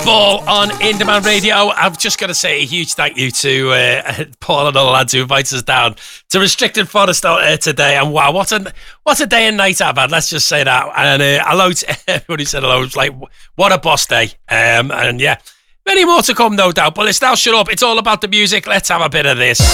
Ball on In Demand Radio. I've just got to say a huge thank you to Paul and all the lads who invited us down to Restricted Forest today. And wow, what a day and night I've had. Let's just say that. And hello to everybody who said hello. It was like, what a boss day. And yeah, many more to come, no doubt. But let's now shut up. It's all about the music. Let's have a bit of this.